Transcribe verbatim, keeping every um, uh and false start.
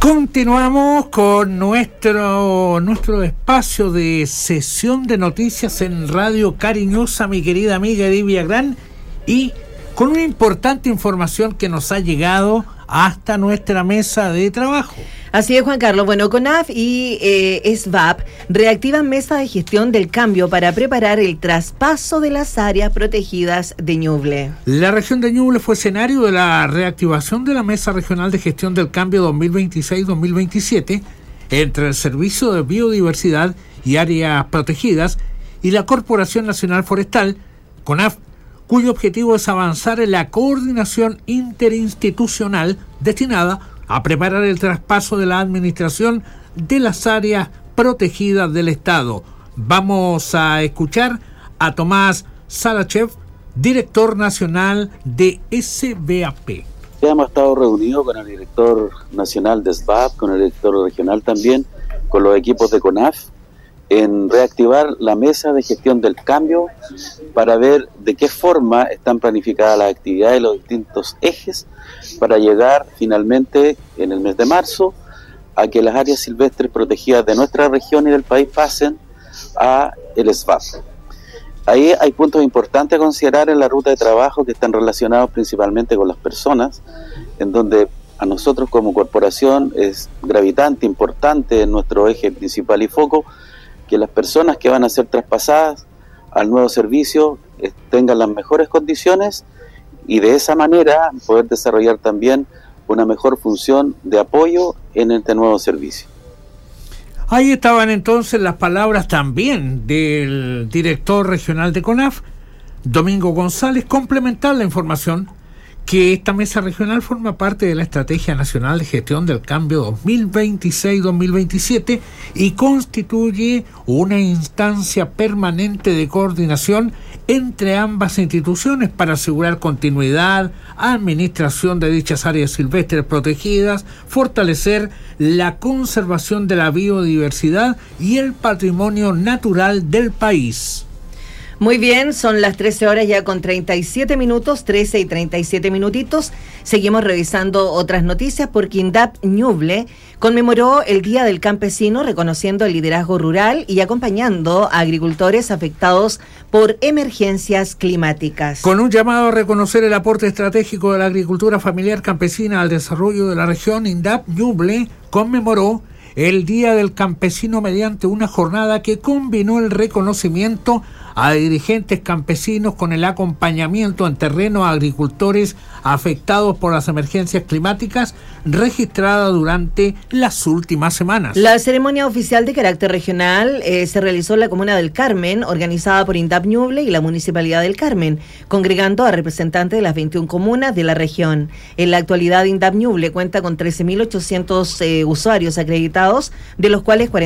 Continuamos con nuestro nuestro espacio de sesión de noticias en Radio Cariñosa, mi querida amiga Edith Villagrán, y con una importante información que nos ha llegado hasta nuestra mesa de trabajo. Así es, Juan Carlos. Bueno, CONAF y eh, S V A P reactivan mesa de gestión del cambio para preparar el traspaso de las áreas protegidas de Ñuble. La región de Ñuble fue escenario de la reactivación de la Mesa Regional de Gestión del Cambio dos mil veintiséis dos mil veintisiete entre el Servicio de Biodiversidad y Áreas Protegidas y la Corporación Nacional Forestal, CONAF, cuyo objetivo es avanzar en la coordinación interinstitucional destinada a preparar el traspaso de la administración de las áreas protegidas del Estado. Vamos a escuchar a Tomás Salachev, director nacional de S V A P. Hemos estado reunidos con el director nacional de S V A P, con el director regional también, con los equipos de CONAF, en reactivar la mesa de gestión del cambio para ver de qué forma están planificadas las actividades de los distintos ejes para llegar finalmente en el mes de marzo a que las áreas silvestres protegidas de nuestra región y del país pasen a el S V A P. Ahí hay puntos importantes a considerar en la ruta de trabajo que están relacionados principalmente con las personas, en donde a nosotros como corporación es gravitante, importante en nuestro eje principal y foco, que las personas que van a ser traspasadas al nuevo servicio eh, tengan las mejores condiciones y de esa manera poder desarrollar también una mejor función de apoyo en este nuevo servicio. Ahí estaban entonces las palabras también del director regional de CONAF, Domingo González, complementar la información que esta mesa regional forma parte de la Estrategia Nacional de Gestión del Cambio dos mil veintiséis dos mil veintisiete y constituye una instancia permanente de coordinación entre ambas instituciones para asegurar continuidad, administración de dichas áreas silvestres protegidas, fortalecer la conservación de la biodiversidad y el patrimonio natural del país. Muy bien, son las trece horas ya con treinta y siete minutos, trece y treinta y siete minutitos. Seguimos revisando otras noticias porque INDAP Ñuble conmemoró el Día del Campesino reconociendo el liderazgo rural y acompañando a agricultores afectados por emergencias climáticas. Con un llamado a reconocer el aporte estratégico de la agricultura familiar campesina al desarrollo de la región, INDAP Ñuble conmemoró el Día del Campesino mediante una jornada que combinó el reconocimiento a dirigentes campesinos con el acompañamiento en terreno a agricultores afectados por las emergencias climáticas registradas durante las últimas semanas. La ceremonia oficial de carácter regional eh, se realizó en la comuna del Carmen, organizada por INDAP Ñuble y la Municipalidad del Carmen, congregando a representantes de las veintiuna comunas de la región. En la actualidad, INDAP Ñuble cuenta con trece mil ochocientos eh, usuarios acreditados, de los cuales